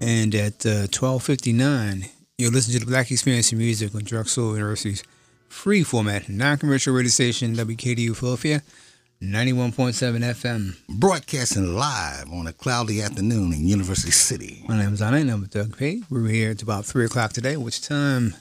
And at 12:59, you'll listen to the Black Experience in Music on Drexel University's free format, non-commercial radio station, WKDU Philadelphia, 91.7 FM. Broadcasting live on a cloudy afternoon in University City. My name is Anna, and I'm with Doug Pate. We're here at about 3 o'clock today, which time...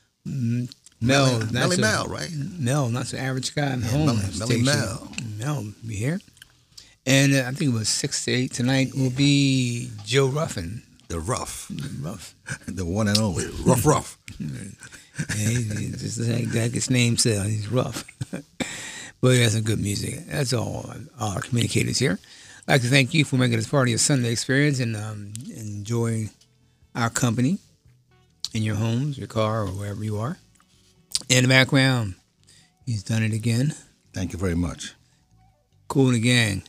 Mel, right? Mel, not so average guy at yeah, home. Mel be here. And I think it was 6 to 8 tonight will be Joe Ruffin. The Rough. The one and only. Rough. Yeah, he's just like his name says, he's rough. But he has some good music. That's all our communicators here. I'd like to thank you for making this part of your Sunday experience and enjoying our company in your homes, your car, or wherever you are. In the background, he's done it again. Thank you very much. Kool and the Gang.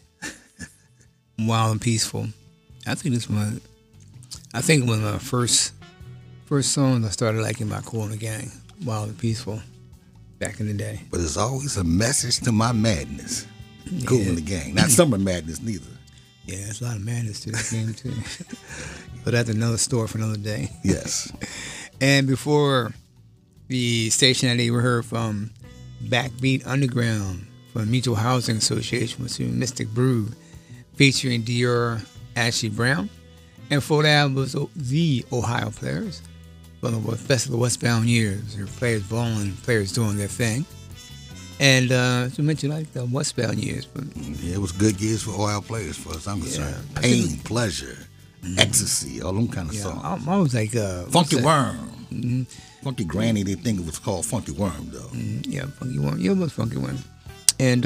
Wild and Peaceful. I think it was one of my first songs I started liking by Kool and the Gang. Wild and Peaceful. Back in the day. But there's always a message to my madness. Kool and the Gang. Not summer madness neither. Yeah, there's a lot of madness to this game too. But that's another story for another day. Yes. And before the station that we heard from Backbeat Underground from Mutual Housing Association was Mystic Brew featuring Dior Ashley Brown. And for that was the Ohio Players from the Best of the Westbound Years. Their players balling, players doing their thing. And to mention like the Westbound Years. But, yeah, it was good years for Ohio Players for us, I'm concerned. Pain, pleasure, ecstasy, all them kind of songs. I was like... Funky Worm. Mm-hmm. Funky Granny, they think it was called Funky Worm, though. Yeah, Funky Worm. Yeah, it was Funky Worm. And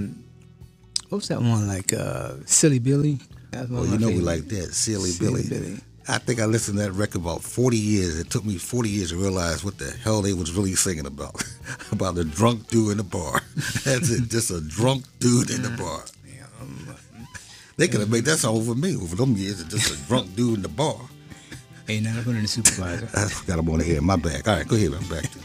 what was that one, like Silly Billy? Well, you know we like that, Silly Billy. I think I listened to that record about 40 years. It took me 40 years to realize what the hell they was really singing about. About a drunk dude in the bar. That's it, just a drunk dude in the bar. They could have made that song for me. For them years, it's just a drunk dude in the bar. Hey, now I'm putting the supervisor. I forgot I'm on the air. My bad. All right, go ahead. I'm back to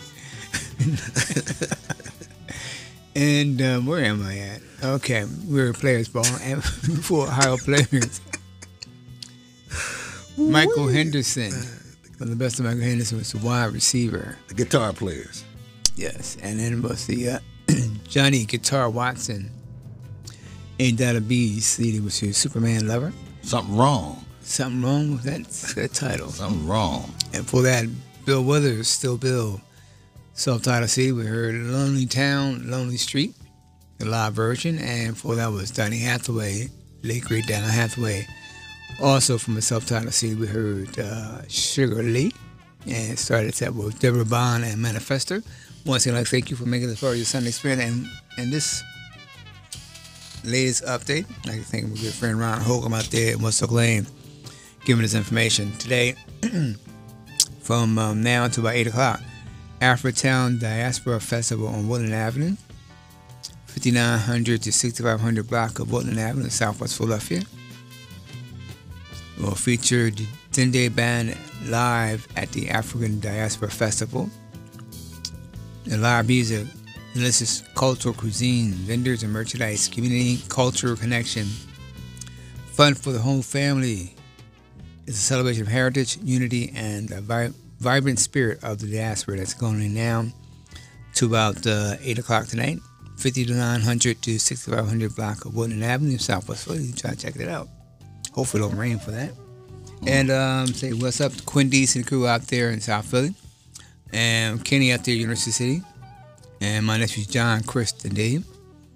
you. And where am I at? Okay, we're at Players Ball and before Ohio Players. Michael Henderson. From the best of Michael Henderson was the wide receiver. The guitar players. Yes, and then it was the Johnny Guitar Watson. Ain't That a Beast? He was your Superman lover. Something wrong. Something wrong with that title. Something wrong. And for that, Bill Withers, Still Bill, self-titled CD. We heard Lonely Town, Lonely Street, the live version. And for that was Donny Hathaway, late great Donny Hathaway. Also from a self-titled CD, we heard Sugar Lee. And started that with Deborah Bond and Manifester. Once again, I'd like to thank you for making this part of your Sunday experience. And this latest update, I'd like to thank my good friend Ron Holcomb out there at West Oak Lane, giving us information. Today, from now until about 8 o'clock, Afritown Diaspora Festival on Woodland Avenue, 5900 to 6500 block of Woodland Avenue in Southwest Philadelphia. Will feature the Dende Band live at the African Diaspora Festival. The live music elicits cultural cuisine, vendors and merchandise, community, cultural connection, fun for the whole family. It's a celebration of heritage, unity, and the vibrant spirit of the diaspora that's going on now to about 8 o'clock tonight. 5900 to 6500 block of Woodland Avenue, Southwest Philly. Try to check it out. Hopefully it don't rain for that. And say what's up to Quinn Deese and the crew out there in South Philly. And Kenny out there in University City. And my nephews John, Chris, and Dave.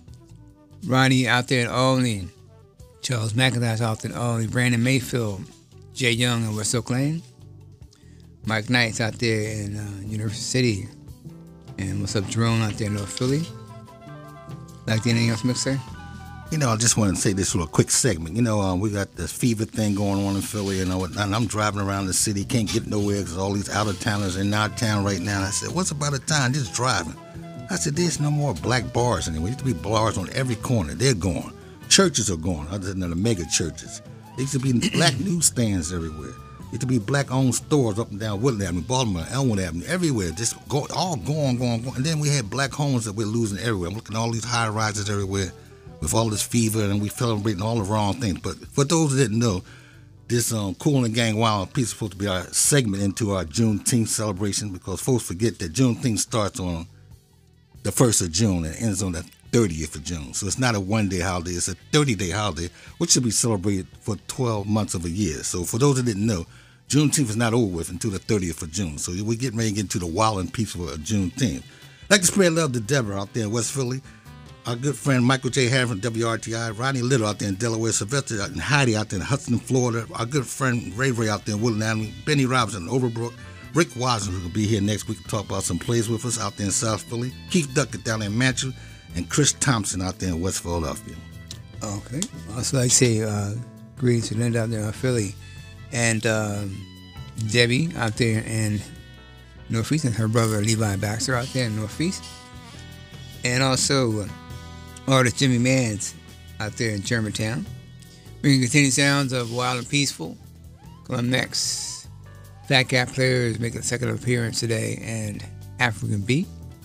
Ronnie out there in Albany. Charles McIntosh out there in Albany. Brandon Mayfield. Jay Young in West Oak Lane. Mike Knight's out there in University City. And what's up, Jerome out there in North Philly. Like anything else, Mixer? You know, I just want to say this little quick segment. You know, we got this fever thing going on in Philly, and I'm driving around the city, can't get nowhere because all these out-of-towners in our town right now. And I said, what's about a time just driving? I said, there's no more black bars anymore. There used to be bars on every corner. They're gone. Churches are gone, other than the mega churches. There used to be black newsstands everywhere. There used to be black-owned stores up and down Woodland Avenue, Baltimore, Elmwood Avenue, everywhere. Just all gone. And then we had black homes that we're losing everywhere. I'm looking at all these high-rises everywhere with all this fever, and we celebrating all the wrong things. But for those that didn't know, This Cool and the Gang Wild and Peace is supposed to be our segment into our Juneteenth celebration, because folks forget that Juneteenth starts on the 1st of June and ends on the 30th of June. So it's not a one-day holiday, it's a 30-day holiday, which should be celebrated for 12 months of a year. So for those that didn't know, Juneteenth is not over with until the 30th of June. So we're getting ready to get into the wild and peaceful of Juneteenth. I'd like to spread love to Deborah out there in West Philly, our good friend Michael J. Harris from WRTI, Rodney Little out there in Delaware, Sylvester and Heidi out there in Hudson, Florida, our good friend Ray Ray out there in Woodland Avenue, Benny Robinson in Overbrook, Rick Watson, who will be here next week to talk about some plays with us out there in South Philly, Keith Duckett down there in Manchester, and Chris Thompson out there in West Philadelphia. Okay. Also, like I say, greetings to Linda out there in Philly, and Debbie out there in Northeast, and her brother Levi Baxter out there in Northeast, and also artist Jimmy Mans out there in Germantown. We can continue sounds of Wild and Peaceful. Coming next, Fat Cat Players making a second appearance today, and African Beat.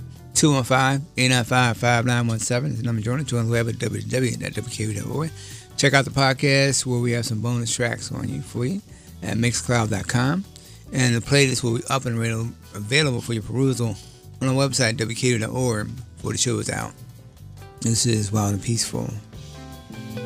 215-895-5917 is the number to join us. Join the web at www.wku.org. Check out the podcast where we have some bonus tracks for you at mixcloud.com. And the playlist will be up and available for your perusal on our website, wku.org, before the show is out. This is Wild and Peaceful.